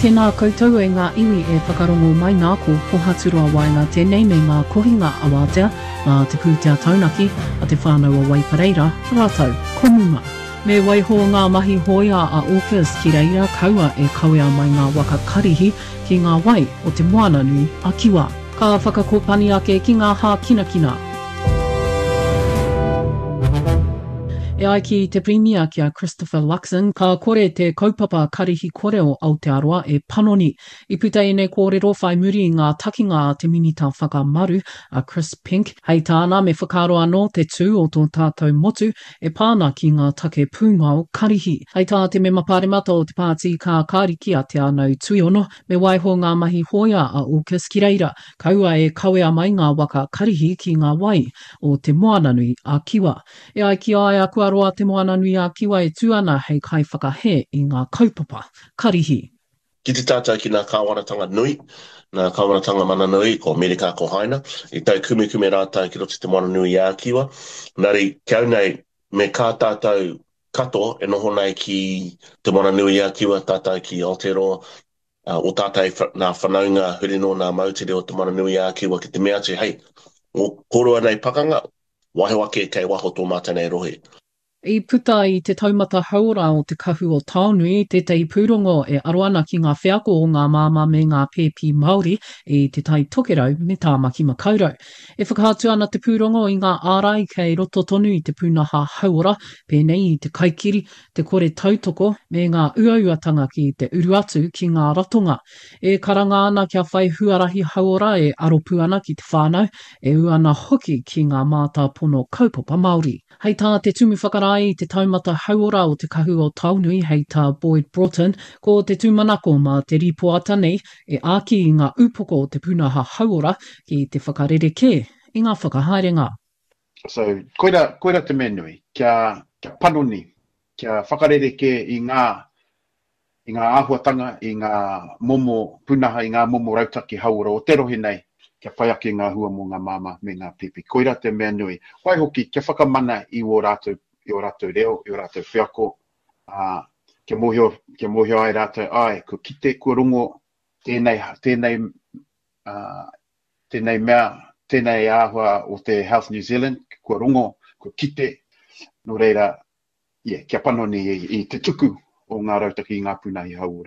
Tēnā koutou e ngā iwi e whakarongo mai ngā ko pohaturua wai ngā tēnei me ngā kohinga awatea, ngā te pūtea taunaki, a te whānau a Waipareira, rātou, komunga. Me waiho ngā mahi hoia a AUKUS ki reira kaua e kawea mai ngā waka karihi ki ngā wai o te moana nui a Kiwa. Ka whakakopani ake ki ngā hā kinakina. E ai ki te primia kia Christopher Luxon, ka kore te kaupapa karihi kore o Aotearoa e Panoni. I puta e nei kōrero whai muri ngā takinga a te minita whakamaru a Chris Pink. Hei tāna me whakaro anō te tū o tō tātou motu e pāna ki ngā take pūnga o karihi. Hei tā te me maparemata o te pāti ka kāriki a te anau tuiono, me waiho ngā mahi hoia a AUKUS ki reira. Kaua e kawea mai ngā waka karihi ki ngā wai o te moana nui a Kiwa. E ai ki ai a kua roa te moana nui a Kiwa e tuana hei kai whakahe i ngā kaupapa karihi. Ki te tātou ki ngā kāwanatanga nui, ngā kāwanatanga mana nui, ko Merika ko Haina, i tau kume rātou ki roto te moana nui a Kiwa. Nari, kiau nei, me kā tātou kato e noho nei ki te moana nui a Kiwa, tātou ki Aotearoa, o tātou nā whanaunga hurino nā mautere o te moana nui a Kiwa ki te mea te, hei, o koroa nei pakanga, wahe wake kei waho tō mātanei rohe. I puta i te taumata haura o te kahu o Taonui, te tei pūrongo e aroana ki ngā whiako o ngā māma me ngā pēpi Māori i te tai tokerau me tāmaki makaurau. E whakahatu ana te pūrongo i ngā ārai kei roto tonu i te pūnaha haura, pēnei i te kaikiri, te kore tautoko me ngā uauatanga ki te uru atu ki ngā ratonga. E karanga ana kia whai huarahi haura e aropu ana ki te whānau, e uana hoki ki ngā mātā pono kaupapa Māori. Hei tā te tumu whakarai i te taumata hauora o te kahu o Taunui hei tā Boyd Broughton, ko te tūmanako ma te ripoata nei e āki i ngā upoko o te pūnaha hauora ki te whakarereke i ngā whakahaerenga. So, koira te menui, kia panoni, kia whakarereke i ngā āhuatanga, i ngā momo pūnaha, i ngā momo rautaki hauora o te rohe nei. Kia whai ake ngā hua mō ngā māma me ngā pipi. Koira te mea nui. Wai hoki, kia whakamana i o rātou reo, i o rātou whiako. Kia mōhio ai rātou, ko kite, kua rongo, tēnei mea, tēnei āhua o te Health New Zealand, kua rongo, kua kite. No reira, kia panoni i te tuku o ngā rautaki i ngā puna i haura.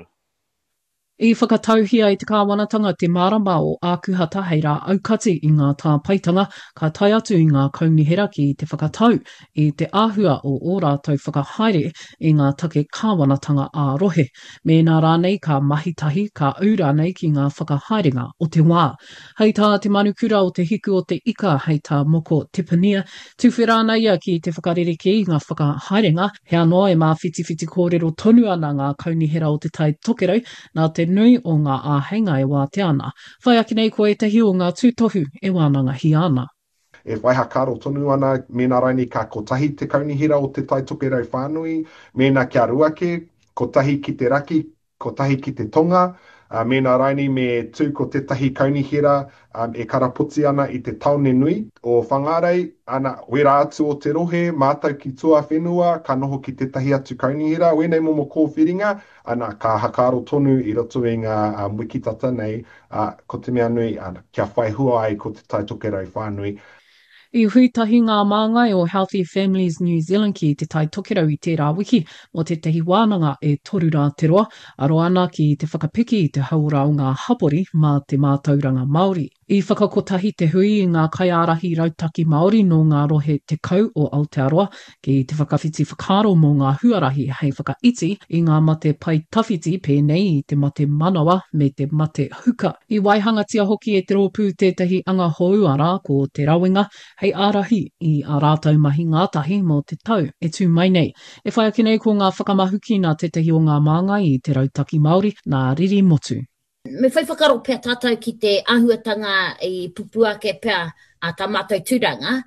I whakatauhia i te kāwanatanga te marama o ākuhata hei rā aukati i ngā tāpaitanga, ka tai atu i ngā kaunihera ki te whakatau i te āhua o ō rātou whakahaere i ngā take kāwanatanga ā-rohe. Mēnā rānei ka mahitahi, ka aura nei ki ngā whakahaerenga o te wā. Hei tā te manukura o te hiku o te ika hei tā moko tepania, tuwhera ia ki te whakarereke i ngā whakahaerenga, he anō e mā whiti kōrero tonu ana ngā kaunihera o te tai tokerau, nā te nui o ngā āhenga e wā te ana. Whai aki nei ko e tehi o ngā tūtohu e wānanga hi ana. E waiha karo tonu ana, mēnā raini ka kotahi te kaunihira o te tai tokerau whānui, mēnā kia ruake, kotahi ki te raki, kotahi ki te tonga, mēnā raini me tū ko tētahi kaunihira e karaputi ana i te taone nui o whangarei, ana wera atu o te rohe, mātau ki tua whenua, ka noho ki tētahi atu kaunihira, wenei momo kōwhiringa, ana ka hakaro tonu i roto i ngā wikitata nei, ko te mea nui, kia whai hua ai ko te tai tokerau whānui. I huitahi ngā māngai o Healthy Families New Zealand ki te tai tokerau i tērā wiki mo te tehi wānanga e toru rā te roa, aro ana ki te whakapiki i te haura o ngā hapori mā te mātauranga Māori. I whakakotahi te hui i ngā kaiārahi rautaki Māori no ngā rohe te kau o Aotearoa, ki te whakawhiti whakaro mō ngā huarahi hei whakaiti i ngā mate pai tawhiti pēnei i te mate manawa me te mate huka. I waihangatia hoki e te rōpū tētahi anga houara ko te rawinga, hei ārahi i a rātou mahi ngātahi mō te tau e tū mai nei. E whai ake nei ko ngā whakamahuki nā tētahi o ngā māngai i te rautaki Māori, nā riri motu. Me whai whakaro pēr tātou ki te āhuatanga i pupuake pēr a tā mātou tūranga.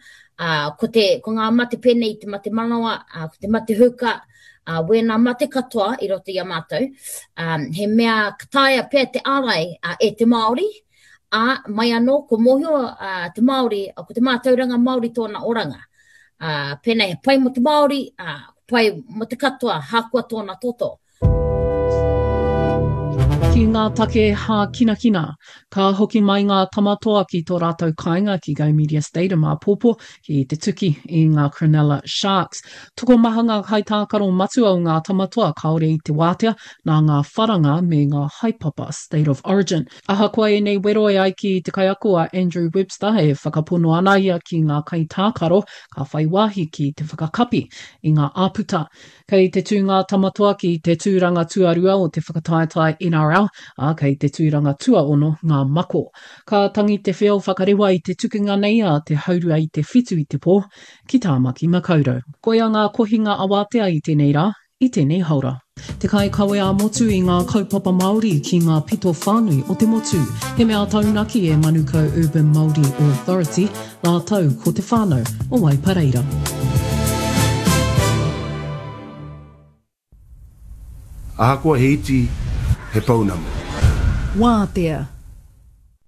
Ko ngā mate pēnei i te mate manawa, ko te mate huka, wēnā mate katoa i roto i a mātou. He mea kataia pēr te ārai e te Māori. Mai anō, ko mōhio te Māori, ko te mātauranga Māori tōna oranga. Pēnei, pai mo te Māori, pai mo te katoa, hākua tōna toto. Ki ngā take hā kina kina, ka hoki mai ngā tamatoa ki tō rātou kāinga ki Go Media Stadium a Pōpō ki te tuki i ngā Cronulla Sharks. Toko maha ngā haitākaro matu au ngā tamatoa kaore i te wātea nā ngā wharanga me ngā haipapa State of Origin. Aha koa e nei wero e ai ki te kaiako a Andrew Webster e whakapono ana ia ki ngā kaitākaro ka whai wāhi ki te whakakapi i ngā āputa. Kei te tū ngā tamatoa ki te tūranga tuarua o te whakataetai NRL, a kei te tūranga tuaono ngā mako. Ka tangi te whio whakarewa i te tukinga nei a te haurua i te whitu i te pō, ki tāmaki makaurau. Koia ngā kohinga awatea i tēnei rā, i tēnei haura. Te kai kawe a motu i ngā kaupapa Māori ki ngā pito whānui o te motu. He mea taunaki e Manukau Urban Māori Authority, la tau ko te whānau o Waipareira. Aha koa he iti, he pounamu. Wātea.